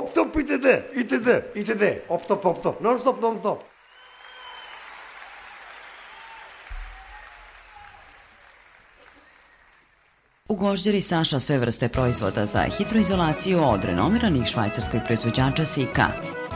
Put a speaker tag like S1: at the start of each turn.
S1: Op-top itd. Op-top, non-stop.
S2: U Gvožđeri Saša sve vrste proizvoda za hidroizolaciju od renomiranih švajcarskih proizvođača Sika.